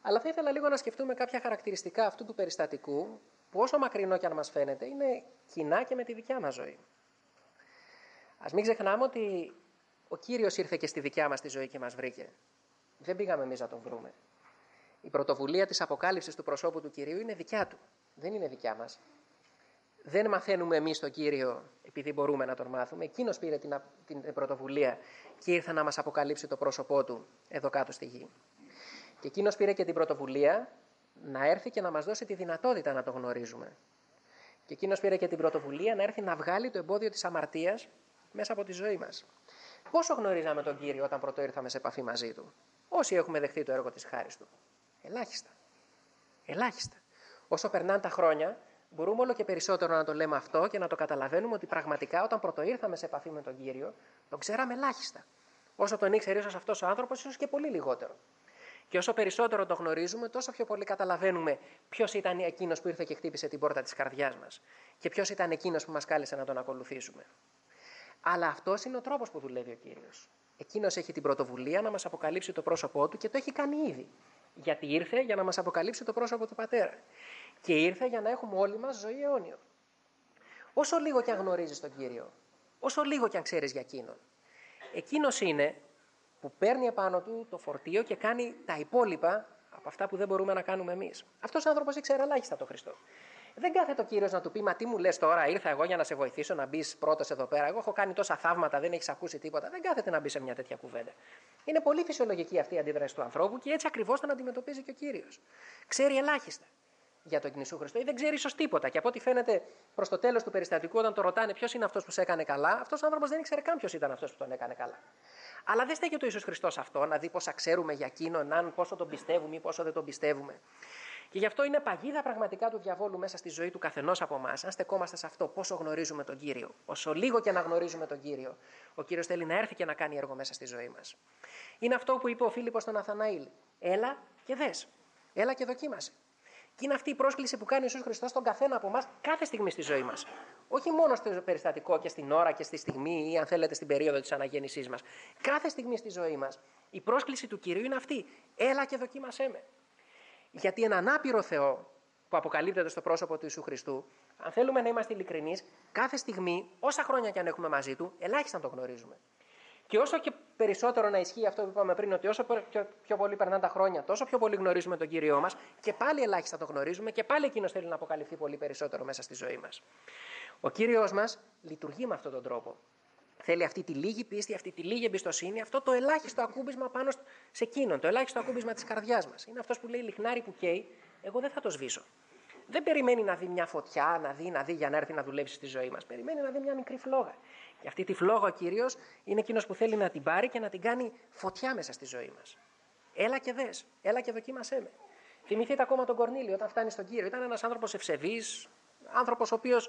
Αλλά θα ήθελα λίγο να σκεφτούμε κάποια χαρακτηριστικά αυτού του περιστατικού, που όσο μακρινό και αν μας φαίνεται, είναι κοινά και με τη δικιά μας ζωή. Ας μην ξεχνάμε ότι ο Κύριος ήρθε και στη δικιά μας τη ζωή και μας βρήκε. Δεν πήγαμε εμείς να τον βρούμε. Η πρωτοβουλία της αποκάλυψης του προσώπου του Κυρίου είναι δικιά του. Δεν είναι δικιά μας. Δεν μαθαίνουμε εμείς τον Κύριο επειδή μπορούμε να τον μάθουμε. Εκείνος πήρε την πρωτοβουλία και ήρθε να μας αποκαλύψει το πρόσωπό του εδώ κάτω στη γη. Και εκείνος πήρε και την πρωτοβουλία να έρθει και να μας δώσει τη δυνατότητα να τον γνωρίζουμε. Και εκείνος πήρε και την πρωτοβουλία να έρθει να βγάλει το εμπόδιο της αμαρτίας μέσα από τη ζωή μας. Πόσο γνωρίζαμε τον Κύριο όταν πρώτο ήρθαμε σε επαφή μαζί του? Όσοι έχουμε δεχτεί το έργο της χάρης του? Ελάχιστα. Ελάχιστα. Όσο περνάνε τα χρόνια, μπορούμε όλο και περισσότερο να το λέμε αυτό και να το καταλαβαίνουμε ότι πραγματικά όταν πρώτο ήρθαμε σε επαφή με τον Κύριο, τον ξέραμε ελάχιστα. Όσο τον ήξερε ίσως αυτός ο άνθρωπος, ίσως και πολύ λιγότερο. Και όσο περισσότερο τον γνωρίζουμε, τόσο πιο πολύ καταλαβαίνουμε ποιος ήταν εκείνος που ήρθε και χτύπησε την πόρτα της καρδιάς μας και ποιος ήταν εκείνος που μας κάλεσε να τον ακολουθήσουμε. Αλλά αυτός είναι ο τρόπος που δουλεύει ο Κύριος. Εκείνος έχει την πρωτοβουλία να μας αποκαλύψει το πρόσωπό του και το έχει κάνει ήδη. Γιατί ήρθε για να μας αποκαλύψει το πρόσωπο του Πατέρα. Και ήρθε για να έχουμε όλοι μας ζωή αιώνιο. Όσο λίγο κι αν γνωρίζεις τον Κύριο, όσο λίγο κι αν ξέρεις για εκείνον, εκείνος είναι που παίρνει επάνω του το φορτίο και κάνει τα υπόλοιπα από αυτά που δεν μπορούμε να κάνουμε εμείς. Αυτός ο άνθρωπος ήξερε ελάχιστα τον Χριστό. Δεν κάθεται ο Κύριος να του πει: Μα τι μου λες τώρα, ήρθα εγώ για να σε βοηθήσω να μπει πρώτος εδώ πέρα. Εγώ έχω κάνει τόσα θαύματα, δεν έχεις ακούσει τίποτα. Δεν κάθεται να μπει σε μια τέτοια κουβέντα. Είναι πολύ φυσιολογική αυτή η αντίδραση του ανθρώπου και έτσι ακριβώς τον αντιμετωπίζει και ο Κύριος. Ξέρει ελάχιστα για τον Ιησού Χριστό ή δεν ξέρει ίσως τίποτα. Και από ό,τι φαίνεται προς το τέλος του περιστατικού, όταν το ρωτάνε ποιος είναι αυτός που σε έκανε καλά, αυτός ο άνθρωπος δεν ήξερε καν ποιος ήταν αυτός που τον έκανε καλά. Αλλά δεν στέκει ο Ιησούς Χριστός αυτό, να δει πόσα ξέρουμε για εκείνον, αν πόσο τον πιστεύουμε ή πόσο δεν τον πιστεύουμε. Και γι' αυτό είναι παγίδα πραγματικά του διαβόλου μέσα στη ζωή του καθενός από εμάς, αν στεκόμαστε σε αυτό, πόσο γνωρίζουμε τον Κύριο. Όσο λίγο και να γνωρίζουμε τον Κύριο, ο Κύριος θέλει να έρθει και να κάνει έργο μέσα στη ζωή μας. Είναι αυτό που είπε ο Φίλιππος στον Ναθαναήλ: Έλα και δες, έλα και δοκίμασε. Και είναι αυτή η πρόσκληση που κάνει ο Ιησούς Χριστός στον καθένα από εμάς κάθε στιγμή στη ζωή μας. Όχι μόνο στο περιστατικό και στην ώρα και στη στιγμή ή αν θέλετε στην περίοδο της αναγέννησής μας. Κάθε στιγμή στη ζωή μας η πρόσκληση του Κυρίου είναι αυτή: Έλα και δοκίμασέ με. Γιατί έναν άπειρο Θεό που αποκαλύπτεται στο πρόσωπο του Ιησού Χριστού, αν θέλουμε να είμαστε ειλικρινείς, κάθε στιγμή, όσα χρόνια κι αν έχουμε μαζί του, ελάχιστα τον γνωρίζουμε. Και όσο και περισσότερο να ισχύει αυτό που είπαμε πριν, ότι όσο πιο πολύ περνάνε τα χρόνια, τόσο πιο πολύ γνωρίζουμε τον Κύριό μας και πάλι ελάχιστα τον γνωρίζουμε και πάλι εκείνος θέλει να αποκαλυφθεί πολύ περισσότερο μέσα στη ζωή μας. Ο Κύριος μας λειτουργεί με αυτόν τον τρόπο. Θέλει αυτή τη λίγη πίστη, αυτή τη λίγη εμπιστοσύνη, αυτό το ελάχιστο ακούμπισμα πάνω σε εκείνον, το ελάχιστο ακούμπισμα της καρδιάς μας. Είναι αυτός που λέει: Λιχνάρι που καίει, εγώ δεν θα το σβήσω. Δεν περιμένει να δει μια φωτιά, να δει για να έρθει να δουλέψει στη ζωή μας. Περιμένει να δει μια μικρή φλόγα. Και αυτή τη φλόγα ο Κύριος είναι εκείνος που θέλει να την πάρει και να την κάνει φωτιά μέσα στη ζωή μας. Έλα και δες, έλα και δοκίμασέ με. Θυμηθείτε ακόμα τον Κορνήλιο όταν φτάνει στον Κύριο. Ήταν ένας άνθρωπος ευσεβής, άνθρωπος ο οποίος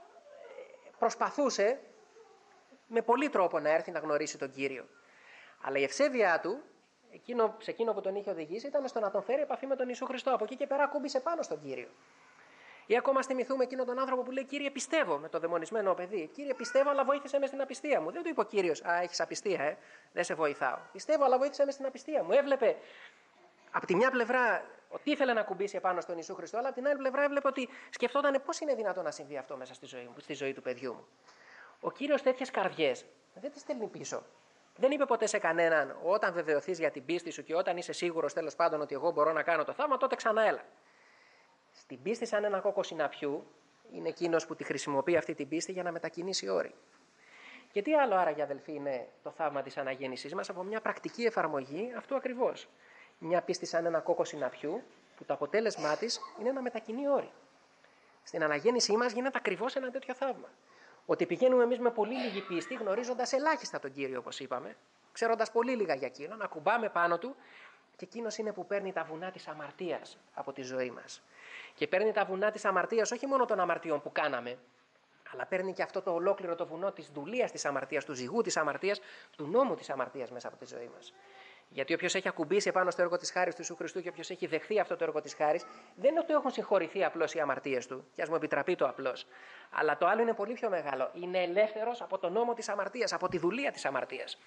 προσπαθούσε με πολύ τρόπο να έρθει να γνωρίσει τον Κύριο. Αλλά η ευσέβειά του, σε εκείνο που τον είχε οδηγήσει, ήταν στο να τον φέρει επαφή με τον Ιησού Χριστό. Από εκεί και πέρα ακούμπησε πάνω στον Κύριο. Ή ακόμα θυμηθούμε εκείνον τον άνθρωπο που λέει: Κύριε, πιστεύω, με το δαιμονισμένο παιδί. Κύριε, πιστεύω, αλλά βοήθησε με στην απιστία μου. Δεν του είπε ο Κύριος: Α, έχεις απιστία, δεν σε βοηθάω. Πιστεύω, αλλά βοήθησε με στην απιστία μου. Έβλεπε από τη μια πλευρά ότι ήθελε να κουμπίσει επάνω στον Ιησού Χριστό, αλλά από την άλλη πλευρά έβλεπε ότι σκεφτόταν πώς είναι δυνατόν να συμβεί αυτό μέσα στη ζωή του παιδιού μου. Ο Κύριος τέτοιες καρδιές δεν τις στέλνει πίσω. Δεν είπε ποτέ σε κανέναν: Όταν βεβαιωθείς για την πίστη σου και όταν είσαι σίγουρος τέλος πάντων ότι εγώ μπορώ να κάνω το θαύμα, τότε ξανά έλα. Στην πίστη, σαν ένα κόκκο συναπιού, είναι εκείνος που τη χρησιμοποιεί αυτή την πίστη για να μετακινήσει όρη. Και τι άλλο άραγε, αδελφοί, είναι το θαύμα της αναγέννησής μας από μια πρακτική εφαρμογή αυτού ακριβώς. Μια πίστη σαν ένα κόκκο συναπιού, που το αποτέλεσμά της είναι να μετακινεί όρη. Στην αναγέννησή μας γίνεται ακριβώς ένα τέτοιο θαύμα. Ότι πηγαίνουμε εμείς με πολύ λίγη πίστη, γνωρίζοντας ελάχιστα τον Κύριο, όπως είπαμε, ξέροντας πολύ λίγα για εκείνον, να κουμπάμε πάνω του, και εκείνος είναι που παίρνει τα βουνά της αμαρτίας από τη ζωή μας. Και παίρνει τα βουνά της αμαρτίας όχι μόνο των αμαρτιών που κάναμε, αλλά παίρνει και αυτό το ολόκληρο το βουνό της δουλείας της αμαρτίας, του ζυγού της αμαρτίας, του νόμου της αμαρτίας μέσα από τη ζωή μας. Γιατί όποιος έχει ακουμπήσει επάνω στο έργο της χάρης του Ιησού Χριστού και όποιος έχει δεχθεί αυτό το έργο της χάρης, δεν είναι ότι έχουν συγχωρηθεί απλώς οι αμαρτίες του, και ας μου επιτραπεί το απλώς. Αλλά το άλλο είναι πολύ πιο μεγάλο. Είναι ελεύθερος από τον νόμο της αμαρτίας, από τη δουλεία της αμαρτίας.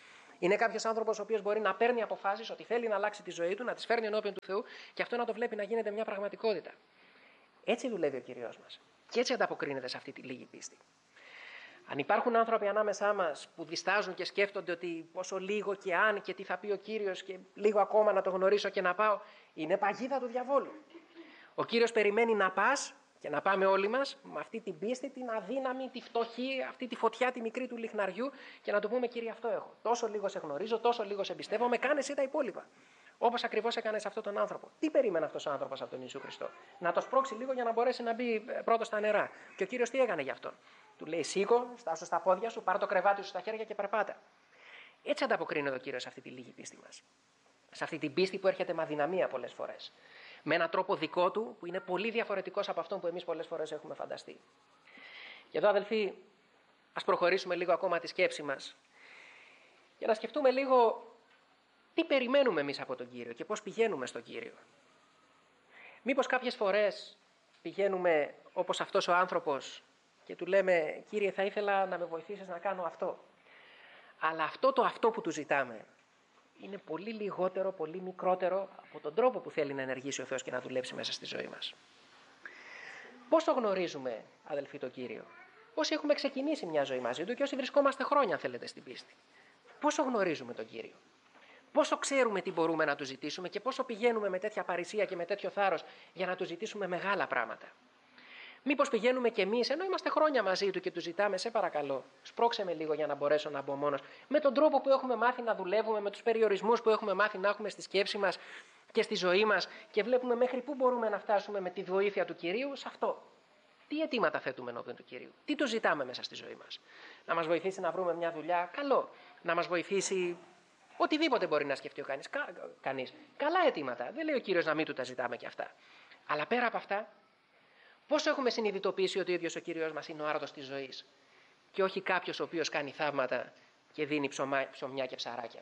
Είναι κάποιος άνθρωπος ο οποίος μπορεί να παίρνει αποφάσεις ότι θέλει να αλλάξει τη ζωή του, να τις φέρνει ενώπιον του Θεού και αυτό να το βλέπει να γίνεται μια πραγματικότητα. Έτσι δουλεύει ο Κύριος μας. Και έτσι ανταποκρίνεται σε αυτή τη λίγη πίστη. Αν υπάρχουν άνθρωποι ανάμεσά μας που διστάζουν και σκέφτονται ότι πόσο λίγο και αν και τι θα πει ο Κύριος και λίγο ακόμα να το γνωρίσω και να πάω, είναι παγίδα του διαβόλου. Ο Κύριος περιμένει να πας και να πάμε όλοι μας με αυτή την πίστη, την αδύναμη, τη φτωχή, αυτή τη φωτιά τη μικρή του λιχναριού και να του πούμε: Κύριε, αυτό έχω. Τόσο λίγο σε γνωρίζω, τόσο λίγο σε εμπιστεύομαι, κάνε εσύ τα υπόλοιπα. Όπως ακριβώς έκανε σε αυτόν τον άνθρωπο. Τι περίμενε αυτός ο άνθρωπος από τον Ιησού Χριστό? Να το σπρώξει λίγο για να μπορέσει να μπει πρώτο στα νερά. Και ο Κύριος τι έκανε γι' αυτόν? Του λέει: Σήκω, στάσου στα πόδια σου, πάρ' το κρεβάτι σου στα χέρια και περπάτα. Έτσι ανταποκρίνεται ο Κύριος σε αυτή τη λίγη πίστη μας. Σε αυτή την πίστη που έρχεται με αδυναμία πολλές φορές. Με έναν τρόπο δικό του που είναι πολύ διαφορετικός από αυτόν που εμείς πολλές φορές έχουμε φανταστεί. Και εδώ, αδελφοί, ας προχωρήσουμε λίγο ακόμα τη σκέψη μας για να σκεφτούμε λίγο τι περιμένουμε εμείς από τον Κύριο και πώς πηγαίνουμε στον Κύριο. Μήπως κάποιες φορές πηγαίνουμε όπως αυτός ο άνθρωπος και του λέμε: Κύριε, θα ήθελα να με βοηθήσεις να κάνω αυτό. Αλλά αυτό που του ζητάμε είναι πολύ λιγότερο, πολύ μικρότερο από τον τρόπο που θέλει να ενεργήσει ο Θεός και να δουλέψει μέσα στη ζωή μας. Πώς το γνωρίζουμε, αδελφοί, τον Κύριο? Όσοι έχουμε ξεκινήσει μια ζωή μαζί του και όσοι βρισκόμαστε χρόνια, αν θέλετε, στην πίστη. Πόσο γνωρίζουμε τον Κύριο? Πόσο ξέρουμε τι μπορούμε να του ζητήσουμε και πόσο πηγαίνουμε με τέτοια παρησία και με τέτοιο θάρρος για να του ζητήσουμε μεγάλα πράγματα? Μήπως πηγαίνουμε κι εμείς, ενώ είμαστε χρόνια μαζί του και του ζητάμε: σε παρακαλώ, σπρώξε με λίγο για να μπορέσω να μπω μόνος, με τον τρόπο που έχουμε μάθει να δουλεύουμε, με τους περιορισμούς που έχουμε μάθει να έχουμε στη σκέψη μας και στη ζωή μας και βλέπουμε μέχρι πού μπορούμε να φτάσουμε με τη βοήθεια του Κυρίου σε αυτό. Τι αιτήματα θέτουμε ενώπιον του Κυρίου? Τι του ζητάμε μέσα στη ζωή μας? Να μας βοηθήσει να βρούμε μια δουλειά? Καλό. Να μας βοηθήσει οτιδήποτε μπορεί να σκεφτεί κανείς. Καλά αιτήματα. Δεν λέει ο Κύριος να μην του τα ζητάμε κι αυτά. Αλλά πέρα από αυτά, πόσο έχουμε συνειδητοποιήσει ότι ο ίδιος ο Κύριος μας είναι ο άρωτος της ζωής και όχι κάποιος ο οποίος κάνει θαύματα και δίνει ψωμιά και ψαράκια?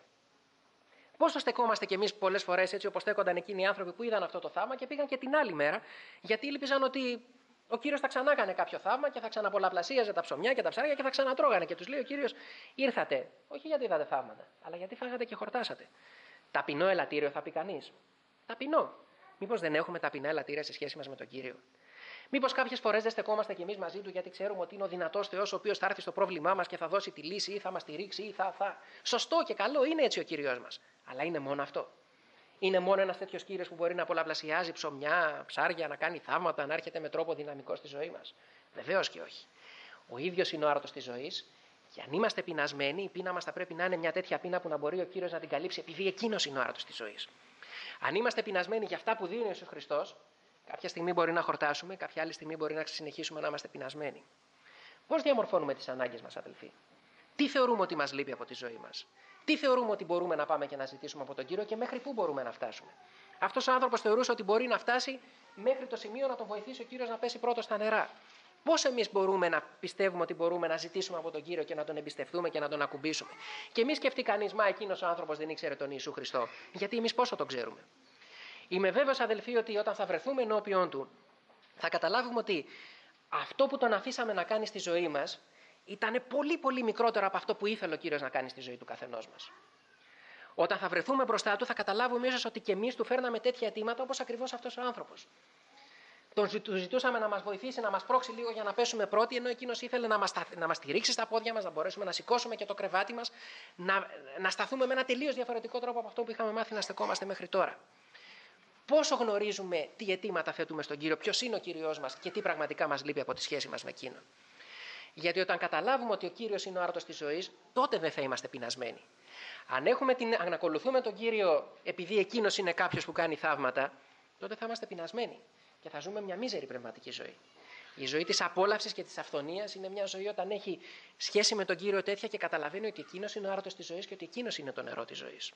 Πόσο στεκόμαστε κι εμείς πολλές φορές έτσι όπως στέκονταν εκείνοι οι άνθρωποι που είδαν αυτό το θαύμα και πήγαν και την άλλη μέρα γιατί ήλπιζαν ότι ο Κύριος θα ξανά έκανε κάποιο θαύμα και θα ξαναπολαπλασίαζε τα ψωμιά και τα ψάρια και θα ξανατρώγανε. Και τους λέει ο Κύριος: ήρθατε, όχι γιατί είδατε θαύματα, αλλά γιατί φάγατε και χορτάσατε. Ταπεινό ελαττήριο, θα πει κανείς. Ταπεινό. Μήπως δεν έχουμε ταπεινά ελαττήρια σε σχέση μας με τον Κύριο? Μήπως κάποιες φορές δεν στεκόμαστε κι εμείς μαζί του γιατί ξέρουμε ότι είναι ο δυνατός Θεός ο οποίος θα έρθει στο πρόβλημά μας και θα δώσει τη λύση ή θα μας στηρίξει ή θα. Σωστό και καλό, είναι έτσι ο Κύριος μας. Αλλά είναι μόνο αυτό? Είναι μόνο ένας τέτοιος Κύριος που μπορεί να πολλαπλασιάζει ψωμιά, ψάρια, να κάνει θαύματα, να έρχεται με τρόπο δυναμικό στη ζωή μας? Βεβαίως και όχι. Ο ίδιος είναι ο άρωτος της ζωής και αν είμαστε πεινασμένοι, η πείνα μας θα πρέπει να είναι μια τέτοια πείνα που να μπορεί ο Κύριος να την καλύψει επειδή εκείνος είναι ο άρωτος της ζωής. Αν είμαστε πεινασμένοι για αυτά που δίνει ο Ιησούς Χριστός, κάποια στιγμή μπορεί να χορτάσουμε, κάποια άλλη στιγμή μπορεί να συνεχίσουμε να είμαστε πεινασμένοι. Πώς διαμορφώνουμε τις ανάγκες μας, αδελφοί? Τι θεωρούμε ότι μας λείπει από τη ζωή μας? Τι θεωρούμε ότι μπορούμε να πάμε και να ζητήσουμε από τον Κύριο και μέχρι πού μπορούμε να φτάσουμε? Αυτός ο άνθρωπος θεωρούσε ότι μπορεί να φτάσει μέχρι το σημείο να τον βοηθήσει ο Κύριος να πέσει πρώτος στα νερά. Πώς εμείς μπορούμε να πιστεύουμε ότι μπορούμε να ζητήσουμε από τον Κύριο και να τον εμπιστευτούμε και να τον ακουμπήσουμε? Και μη σκεφτεί κανείς: μα εκείνος ο άνθρωπος δεν ήξερε τον Ιησού Χριστό. Γιατί εμείς πόσο τον ξέρουμε? Είμαι βέβαιος, αδελφοί, ότι όταν θα βρεθούμε ενώπιον του, θα καταλάβουμε ότι αυτό που τον αφήσαμε να κάνει στη ζωή μας ήταν πολύ πολύ μικρότερο από αυτό που ήθελε ο Κύριος να κάνει στη ζωή του καθενός μας. Όταν θα βρεθούμε μπροστά του, θα καταλάβουμε ίσως ότι και εμείς του φέρναμε τέτοια αιτήματα όπως ακριβώς αυτός ο άνθρωπος. Του ζητούσαμε να μας βοηθήσει, να μας πρόξει λίγο για να πέσουμε πρώτοι, ενώ εκείνος ήθελε να μας στηρίξει στα πόδια μας, να μπορέσουμε να σηκώσουμε και το κρεβάτι μας, να σταθούμε με ένα τελείως διαφορετικό τρόπο από αυτό που είχαμε μάθει να στεκόμαστε μέχρι τώρα. Πόσο γνωρίζουμε τι αιτήματα θέτουμε στον Κύριο, ποιος είναι ο Κύριος μας και τι πραγματικά μας λείπει από τη σχέση μας με Εκείνον? Γιατί όταν καταλάβουμε ότι ο Κύριος είναι ο άρωτος της ζωής, τότε δεν θα είμαστε πεινασμένοι. Αν ακολουθούμε τον Κύριο επειδή Εκείνος είναι κάποιος που κάνει θαύματα, τότε θα είμαστε πεινασμένοι και θα ζούμε μια μίζερη πνευματική ζωή. Η ζωή της απόλαυσης και της αυθονίας είναι μια ζωή όταν έχει σχέση με τον Κύριο τέτοια και καταλαβαίνει ότι Εκείνος είναι ο άρωτος της ζωής και ότι Εκείνος είναι το νερό της ζωής.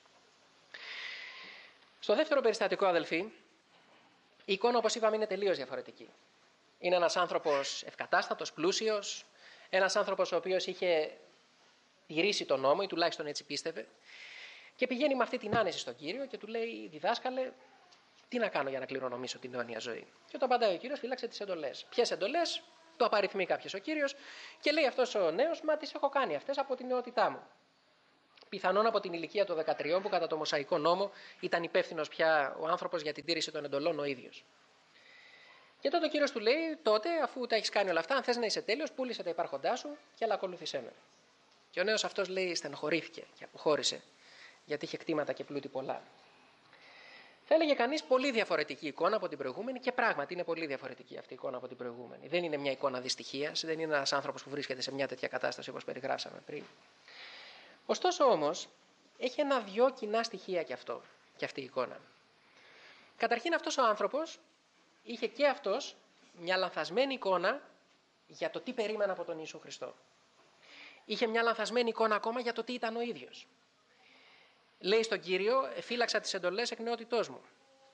Στο δεύτερο περιστατικό, αδελφοί, η εικόνα, όπως είπαμε, είναι τελείως διαφορετική. Είναι ένας άνθρωπος ευκατάστατος, πλούσιος, ένας άνθρωπος ο οποίος είχε τηρήσει τον νόμο ή τουλάχιστον έτσι πίστευε και πηγαίνει με αυτή την άνεση στον Κύριο και του λέει: διδάσκαλε, τι να κάνω για να κληρονομήσω την αιώνια ζωή? Και όταν απαντάει ο Κύριος: φύλαξε τις εντολές. Ποιες εντολές? Το απαριθμεί κάποιος ο Κύριος και λέει αυτός ο νέος: μα τις έχω κάνει αυτές από την νεότητά μου. Πιθανόν από την ηλικία των 13, που κατά το Μωσαϊκό νόμο ήταν υπεύθυνος πια ο άνθρωπος για την τήρηση των εντολών ο ίδιος. Και τότε ο Κύριος του λέει: τότε, αφού τα έχεις κάνει όλα αυτά, αν θες να είσαι τέλειος, πούλησε τα υπάρχοντά σου και αλλά ακολούθησέ με. Και ο νέος αυτός, λέει, στενοχωρήθηκε και αποχώρησε, γιατί είχε κτήματα και πλούτη πολλά. Θα έλεγε κανείς πολύ διαφορετική εικόνα από την προηγούμενη, και πράγματι είναι πολύ διαφορετική αυτή η εικόνα από την προηγούμενη. Δεν είναι μια εικόνα δυστυχίας, δεν είναι ένας άνθρωπος που βρίσκεται σε μια τέτοια κατάσταση όπως περιγράψαμε πριν. Ωστόσο όμως, έχει ένα-δυο κοινά στοιχεία και αυτή η εικόνα. Καταρχήν, αυτός ο άνθρωπος είχε και αυτός μια λανθασμένη εικόνα για το τι περίμενε από τον Ιησού Χριστό. Είχε μια λανθασμένη εικόνα ακόμα για το τι ήταν ο ίδιος. Λέει στον Κύριο: φύλαξα τις εντολές εκ νεότητός μου.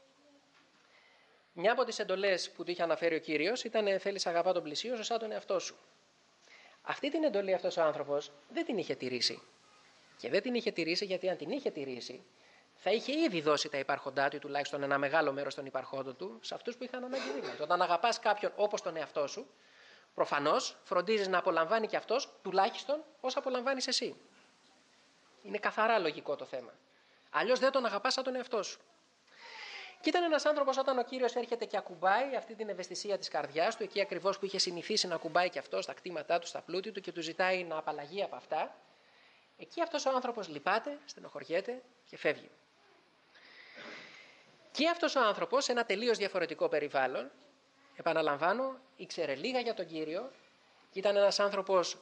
Μια από τις εντολές που του είχε αναφέρει ο Κύριος ήταν: θέλεις αγαπά τον πλησίο σου σαν τον εαυτό σου. Αυτή την εντολή αυτός ο άνθρωπος δεν την είχε τηρήσει. Και δεν την είχε τηρήσει γιατί αν την είχε τηρήσει, θα είχε ήδη δώσει τα υπάρχοντά του, ή τουλάχιστον ένα μεγάλο μέρος των υπάρχοντων του, σε αυτούς που είχαν ανάγκη δύναμη. Όταν αγαπάς κάποιον όπως τον εαυτό σου, προφανώς φροντίζεις να απολαμβάνει και αυτός τουλάχιστον όσα απολαμβάνεις εσύ. Είναι καθαρά λογικό το θέμα. Αλλιώς δεν τον αγαπάς σαν τον εαυτό σου. Και ήταν ένας άνθρωπος, όταν ο Κύριος έρχεται και ακουμπάει αυτή την ευαισθησία της καρδιάς του, εκεί ακριβώς που είχε συνηθίσει να ακουμπάει και αυτό στα κτήματά του, στα πλούτη του, και του ζητάει να απαλλαγεί από αυτά, εκεί αυτός ο άνθρωπος λυπάται, στενοχωριέται και φεύγει. Και αυτός ο άνθρωπος, σε ένα τελείως διαφορετικό περιβάλλον, επαναλαμβάνω, ήξερε λίγα για τον Κύριο, και ήταν ένας άνθρωπος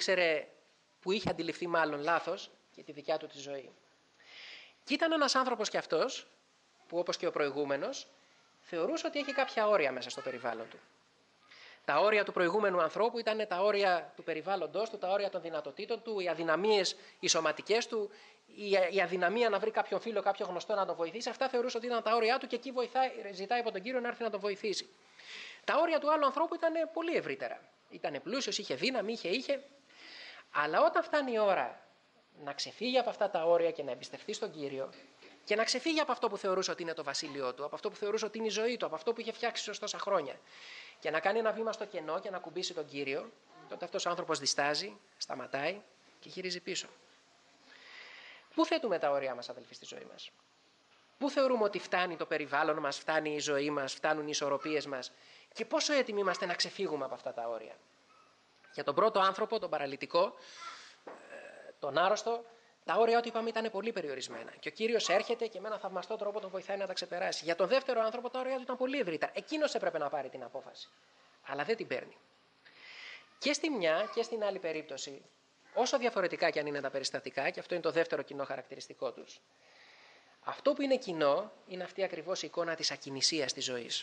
που είχε αντιληφθεί μάλλον λάθος και τη δικιά του τη ζωή. Και ήταν ένας άνθρωπος κι αυτός που, όπως και ο προηγούμενος, θεωρούσε ότι έχει κάποια όρια μέσα στο περιβάλλον του. Τα όρια του προηγούμενου ανθρώπου ήταν τα όρια του περιβάλλοντος του, τα όρια των δυνατοτήτων του, οι αδυναμίες οι σωματικές του, η αδυναμία να βρει κάποιον φίλο, κάποιο γνωστό να τον βοηθήσει. Αυτά θεωρούσε ότι ήταν τα όρια του και εκεί ζητάει από τον Κύριο να έρθει να τον βοηθήσει. Τα όρια του άλλου ανθρώπου ήταν πολύ ευρύτερα. Ήταν πλούσιος, είχε δύναμη, είχε. Αλλά όταν φτάνει η ώρα να ξεφύγει από αυτά τα όρια και να εμπιστευτεί στον Κύριο, και να ξεφύγει από αυτό που θεωρούσε ότι είναι το βασίλειό του, από αυτό που θεωρούσε ότι είναι η ζωή του, από αυτό που είχε φτιάξει τόσα χρόνια, και να κάνει ένα βήμα στο κενό και να κουμπίσει τον Κύριο, τότε αυτός ο άνθρωπος διστάζει, σταματάει και γυρίζει πίσω. Πού θέτουμε τα όρια μας, αδελφοί, στη ζωή μας? Πού θεωρούμε ότι φτάνει το περιβάλλον μας, φτάνει η ζωή μας, φτάνουν οι ισορροπίες μας, και πόσο έτοιμοι είμαστε να ξεφύγουμε από αυτά τα όρια? Για τον πρώτο άνθρωπο, τον παραλυτικό, τον άρρωστο, τα όρια του, είπαμε, ήταν πολύ περιορισμένα. Και ο Κύριος έρχεται και με έναν θαυμαστό τρόπο τον βοηθάει να τα ξεπεράσει. Για τον δεύτερο άνθρωπο, τα όρια του ήταν πολύ ευρύτερα. Εκείνος έπρεπε να πάρει την απόφαση. Αλλά δεν την παίρνει. Και στη μια και στην άλλη περίπτωση, όσο διαφορετικά και αν είναι τα περιστατικά, και αυτό είναι το δεύτερο κοινό χαρακτηριστικό τους, αυτό που είναι κοινό είναι αυτή ακριβώς η εικόνα της ακινησίας της ζωής.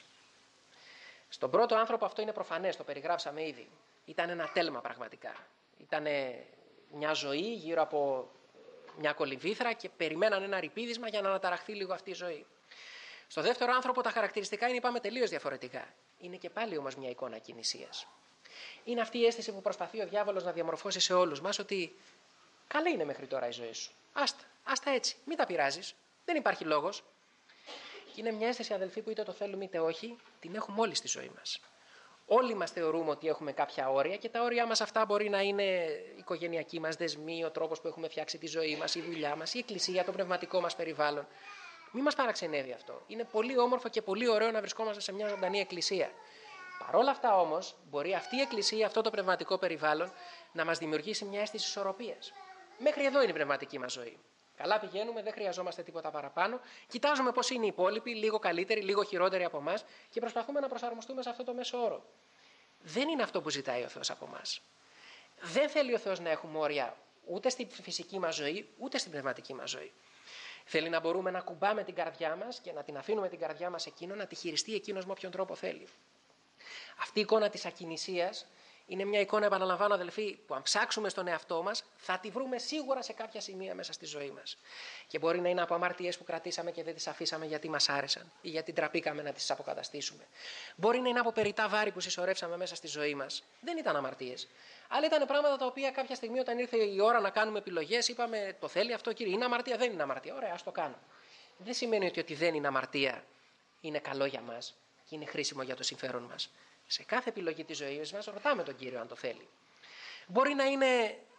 Στον πρώτο άνθρωπο αυτό είναι προφανές, το περιγράψαμε ήδη. Ήταν ένα τέλμα πραγματικά. Ήταν μια ζωή γύρω από μια κολυμβήθρα και περιμέναν ένα ρυπίδισμα για να αναταραχθεί λίγο αυτή η ζωή. Στο δεύτερο άνθρωπο τα χαρακτηριστικά είναι, είπαμε, τελείως διαφορετικά. Είναι και πάλι όμως μια εικόνα ακινησίας. Είναι αυτή η αίσθηση που προσπαθεί ο διάβολος να διαμορφώσει σε όλους μας, ότι καλά είναι μέχρι τώρα η ζωή σου. Άστα έτσι, μην τα πειράζεις, δεν υπάρχει λόγος. Και είναι μια αίσθηση, αδελφοί, που είτε το θέλουμε είτε όχι, την έχουμε όλοι στη ζωή μας. Όλοι μας θεωρούμε ότι έχουμε κάποια όρια, και τα όρια μας αυτά μπορεί να είναι η οικογενειακή μας δεσμή, ο τρόπος που έχουμε φτιάξει τη ζωή μας, η δουλειά μας, η εκκλησία, το πνευματικό μας περιβάλλον. Μην μας παραξενεύει αυτό. Είναι πολύ όμορφο και πολύ ωραίο να βρισκόμαστε σε μια ζωντανή εκκλησία. Παρ' όλα αυτά όμως, μπορεί αυτή η εκκλησία, αυτό το πνευματικό περιβάλλον, να μας δημιουργήσει μια αίσθηση ισορροπίας. Μέχρι εδώ είναι η πνευματική μας ζωή. Καλά πηγαίνουμε, δεν χρειαζόμαστε τίποτα παραπάνω. Κοιτάζουμε πώς είναι οι υπόλοιποι, λίγο καλύτεροι, λίγο χειρότεροι από εμάς, και προσπαθούμε να προσαρμοστούμε σε αυτό το μέσο όρο. Δεν είναι αυτό που ζητάει ο Θεός από εμάς. Δεν θέλει ο Θεός να έχουμε όρια ούτε στη φυσική μας ζωή, ούτε στην πνευματική μας ζωή. Θέλει να μπορούμε να κουμπάμε την καρδιά μας και να την αφήνουμε την καρδιά μας εκείνο, να τη χειριστεί εκείνος με όποιον τρόπο θέλει. Αυτή η εικόνα της ακινησίας είναι μια εικόνα, επαναλαμβάνω, αδελφοί, που αν ψάξουμε στον εαυτό μας θα τη βρούμε σίγουρα σε κάποια σημεία μέσα στη ζωή μας. Και μπορεί να είναι από αμαρτίες που κρατήσαμε και δεν τις αφήσαμε γιατί μας άρεσαν ή γιατί τραπήκαμε να τις αποκαταστήσουμε. Μπορεί να είναι από περιττά βάρη που συσσωρεύσαμε μέσα στη ζωή μας. Δεν ήταν αμαρτίες. Αλλά ήταν πράγματα τα οποία κάποια στιγμή, όταν ήρθε η ώρα να κάνουμε επιλογές, είπαμε: το θέλει αυτό, Κύριε, είναι αμαρτία, δεν είναι αμαρτία. Ωραία, ας το κάνω. Δεν σημαίνει ότι δεν είναι αμαρτία, είναι καλό για μας και είναι χρήσιμο για το συμφέρον μας. Σε κάθε επιλογή της ζωής μας ρωτάμε τον Κύριο αν το θέλει. Μπορεί να είναι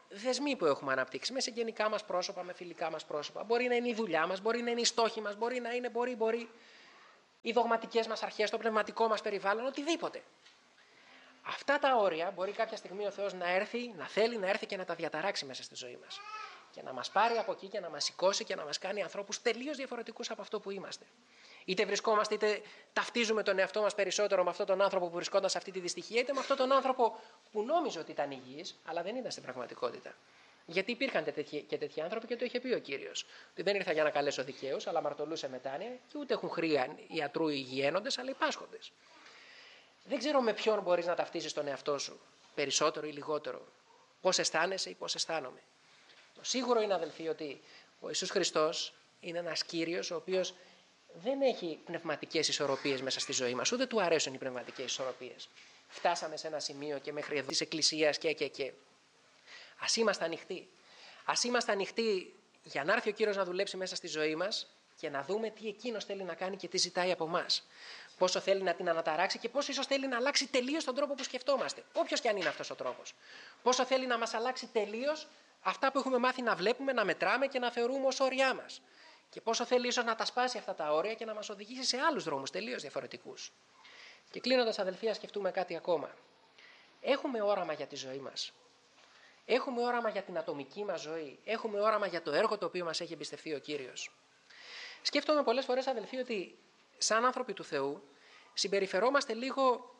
δεσμοί που έχουμε αναπτύξει με συγγενικά μας πρόσωπα, με φιλικά μας πρόσωπα. Μπορεί να είναι η δουλειά μας, μπορεί να είναι οι στόχοι μας, μπορεί να είναι, μπορεί, οι δογματικές μας αρχές, το πνευματικό μας περιβάλλον, οτιδήποτε. Αυτά τα όρια μπορεί κάποια στιγμή ο Θεός να έρθει, να θέλει να έρθει και να τα διαταράξει μέσα στη ζωή μας. Και να μας πάρει από εκεί και να μας σηκώσει και να μας κάνει ανθρώπους τελείως διαφορετικούς από αυτό που είμαστε. Είτε βρισκόμαστε, είτε ταυτίζουμε τον εαυτό μας περισσότερο με αυτόν τον άνθρωπο που βρισκόταν σε αυτή τη δυστυχία, είτε με αυτόν τον άνθρωπο που νόμιζε ότι ήταν υγιής, αλλά δεν ήταν στην πραγματικότητα. Γιατί υπήρχαν και τέτοιοι άνθρωποι και το είχε πει ο Κύριος. Ότι δεν ήρθα για να καλέσω δικαίους, αλλά αμαρτωλούς μετάνοια και ούτε έχουν χρία ιατρού ή υγιένοντες, αλλά οι πάσχοντες. Δεν ξέρω με ποιον μπορείς να ταυτίσεις τον εαυτό σου, περισσότερο ή λιγότερο. Πώς αισθάνεσαι ή πώς αισθάνομαι. Το σίγουρο είναι, αδελφοί, ότι ο Ιησούς Χριστός είναι ένας Κύριος ο οποίος δεν έχει πνευματικές ισορροπίες μέσα στη ζωή μας, ούτε του αρέσουν οι πνευματικές ισορροπίες. Φτάσαμε σε ένα σημείο και μέχρι εδώ της Εκκλησίας και. Ας είμαστε ανοιχτοί. Ας είμαστε ανοιχτοί για να έρθει ο Κύριος να δουλέψει μέσα στη ζωή μας και να δούμε τι Εκείνος θέλει να κάνει και τι ζητάει από εμάς. Πόσο θέλει να την αναταράξει και πόσο ίσως θέλει να αλλάξει τελείως τον τρόπο που σκεφτόμαστε. Όποιος και αν είναι αυτός ο τρόπος. Πόσο θέλει να μας αλλάξει τελείως αυτά που έχουμε μάθει να βλέπουμε, να μετράμε και να θεωρούμε ως όρια μας. Και πόσο θέλει ίσως να τα σπάσει αυτά τα όρια και να μας οδηγήσει σε άλλους δρόμους τελείως διαφορετικούς. Και κλείνοντας, αδελφοί, ας σκεφτούμε κάτι ακόμα. Έχουμε όραμα για τη ζωή μας. Έχουμε όραμα για την ατομική μας ζωή. Έχουμε όραμα για το έργο το οποίο μας έχει εμπιστευτεί ο Κύριος. Σκέφτομαι πολλές φορές, αδελφοί, ότι σαν άνθρωποι του Θεού συμπεριφερόμαστε λίγο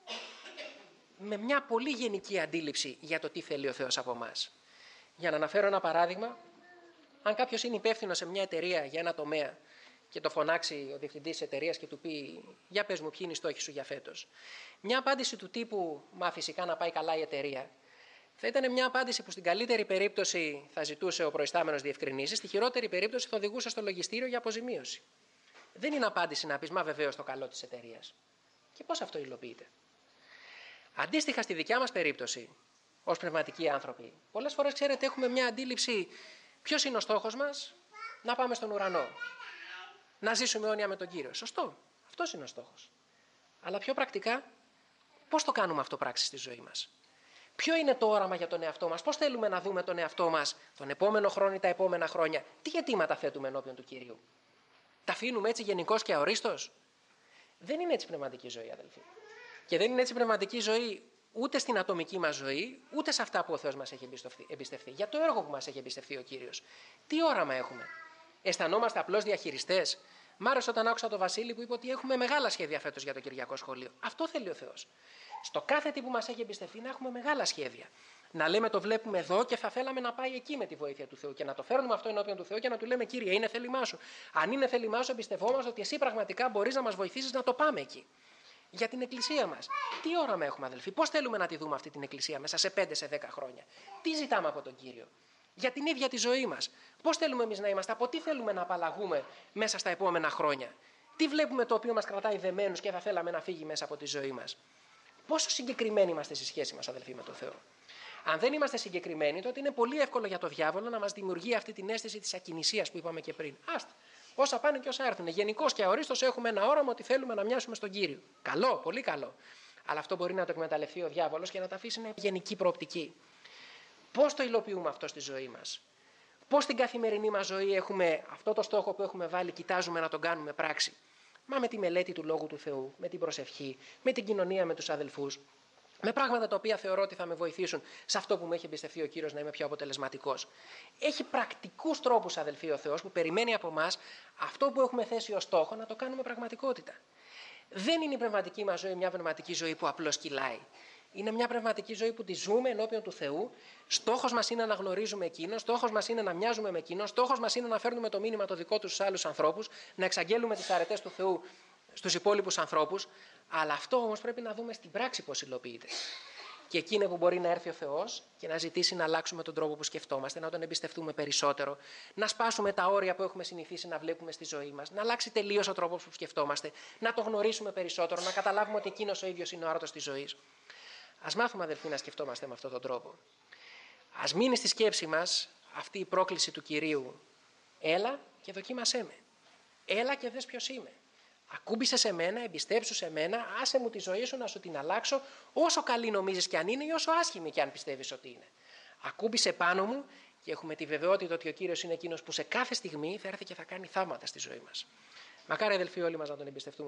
με μια πολύ γενική αντίληψη για το τι θέλει ο Θεός από εμάς. Για να αναφέρω ένα παράδειγμα, αν κάποιος είναι υπεύθυνος σε μια εταιρεία για ένα τομέα και το φωνάξει ο διευθυντής της εταιρείας και του πει «Για πες μου, ποιοι είναι οι στόχοι σου για φέτος». Μια απάντηση του τύπου «Μα φυσικά να πάει καλά η εταιρεία». Θα ήταν μια απάντηση που στην καλύτερη περίπτωση θα ζητούσε ο προϊστάμενος διευκρινήσεις, στη χειρότερη περίπτωση θα οδηγούσε στο λογιστήριο για αποζημίωση. Δεν είναι απάντηση να πεις «Μα βεβαίως το καλό της εταιρείας». Και πώς αυτό υλοποιείται. Αντίστοιχα, στη δικιά μας περίπτωση, ως πνευματικοί άνθρωποι, πολλές φορές, ξέρετε, έχουμε μια αντίληψη ποιος είναι ο στόχος μας, να πάμε στον ουρανό. Να ζήσουμε αιώνια με τον Κύριο. Σωστό. Αυτός είναι ο στόχος. Αλλά πιο πρακτικά, πώς το κάνουμε αυτό πράξη στη ζωή μας. Ποιο είναι το όραμα για τον εαυτό μας, πώς θέλουμε να δούμε τον εαυτό μας τον επόμενο χρόνο ή τα επόμενα χρόνια, τι αιτήματα θέτουμε ενώπιον του Κυρίου. Τα αφήνουμε έτσι γενικώς και αορίστως. Δεν είναι έτσι πνευματική ζωή, αδελφοί. Και δεν είναι έτσι πνευματική ζωή ούτε στην ατομική μας ζωή, ούτε σε αυτά που ο Θεός μας έχει εμπιστευτεί. Για το έργο που μας έχει εμπιστευτεί ο Κύριος. Τι όραμα έχουμε. Αισθανόμαστε απλώς διαχειριστές. Μ' άρεσε όταν άκουσα τον Βασίλη που είπε ότι έχουμε μεγάλα σχέδια φέτος για το Κυριακό Σχολείο. Αυτό θέλει ο Θεός. Στο κάθε τι που μας έχει εμπιστευτεί να έχουμε μεγάλα σχέδια. Να λέμε το βλέπουμε εδώ και θα θέλαμε να πάει εκεί με τη βοήθεια του Θεού και να το φέρνουμε αυτό ενώπιον του Θεού και να του λέμε Κύριε, είναι θέλημά σου. Αν είναι θέλημά σου, εμπιστευόμαστε ότι εσύ πραγματικά μπορείς να μας βοηθήσεις να το πάμε εκεί. Για την Εκκλησία μας. Τι όραμα έχουμε, αδελφοί, πώς θέλουμε να τη δούμε αυτή την Εκκλησία μέσα σε 5, σε 10 χρόνια. Τι ζητάμε από τον Κύριο. Για την ίδια τη ζωή μας. Πώς θέλουμε εμείς να είμαστε, από τι θέλουμε να απαλλαγούμε μέσα στα επόμενα χρόνια. Τι βλέπουμε το οποίο μας κρατάει δεμένους και θα θέλαμε να φύγει μέσα από τη ζωή μας. Πόσο συγκεκριμένοι είμαστε στη σχέση μας, αδελφοί, με τον Θεό. Αν δεν είμαστε συγκεκριμένοι, τότε είναι πολύ εύκολο για το διάβολο να μας δημιουργεί αυτή την αίσθηση της ακινησίας που είπαμε και πριν. Άστα. Όσα πάνε και όσα έρθουν. Γενικώς και αορίστως έχουμε ένα όραμα ότι θέλουμε να μοιάσουμε στον Κύριο. Καλό, πολύ καλό. Αλλά αυτό μπορεί να το εκμεταλλευτεί ο διάβολος και να τα αφήσει μια γενική προοπτική. Πώς το υλοποιούμε αυτό στη ζωή μας. Πώς στην καθημερινή μας ζωή έχουμε αυτό το στόχο που έχουμε βάλει, κοιτάζουμε να τον κάνουμε πράξη. Μα με τη μελέτη του Λόγου του Θεού, με την προσευχή, με την κοινωνία με τους αδελφούς. Με πράγματα τα οποία θεωρώ ότι θα με βοηθήσουν σε αυτό που μου έχει εμπιστευτεί ο Κύριος να είμαι πιο αποτελεσματικός. Έχει πρακτικούς τρόπους, αδελφοί, ο Θεός που περιμένει από εμάς αυτό που έχουμε θέσει ως στόχο να το κάνουμε πραγματικότητα. Δεν είναι η πνευματική μας ζωή μια πνευματική ζωή που απλώς κυλάει. Είναι μια πνευματική ζωή που τη ζούμε ενώπιον του Θεού. Στόχος μας είναι να γνωρίζουμε Εκείνον, στόχος μας είναι να μοιάζουμε με Εκείνον, στόχος μας είναι να φέρνουμε το μήνυμα το δικό του στους άλλους ανθρώπους, να εξαγγέλουμε τις αρετές του Θεού στους υπόλοιπους ανθρώπους. Αλλά αυτό όμως πρέπει να δούμε στην πράξη πώς υλοποιείται. Και εκεί είναι που μπορεί να έρθει ο Θεός και να ζητήσει να αλλάξουμε τον τρόπο που σκεφτόμαστε, να τον εμπιστευτούμε περισσότερο, να σπάσουμε τα όρια που έχουμε συνηθίσει να βλέπουμε στη ζωή μας, να αλλάξει τελείως ο τρόπος που σκεφτόμαστε, να το γνωρίσουμε περισσότερο, να καταλάβουμε ότι εκείνος ο ίδιος είναι ο άρωτος της ζωής. Ας μάθουμε, αδελφοί, να σκεφτόμαστε με αυτόν τον τρόπο. Ας μείνει στη σκέψη μας αυτή η πρόκληση του Κυρίου. Έλα και δοκίμασέ με. Έλα και δες ποιος είμαι. Ακούμπησε σε μένα, εμπιστέψου σε μένα, άσε μου τη ζωή σου να σου την αλλάξω, όσο καλή νομίζεις κι αν είναι ή όσο άσχημη κι αν πιστεύεις ότι είναι. Ακούμπησε πάνω μου και έχουμε τη βεβαιότητα ότι ο Κύριος είναι εκείνος που σε κάθε στιγμή θα έρθει και θα κάνει θαύματα στη ζωή μας. Μακάρι αδελφοί όλοι μας να τον εμπιστευτούμε.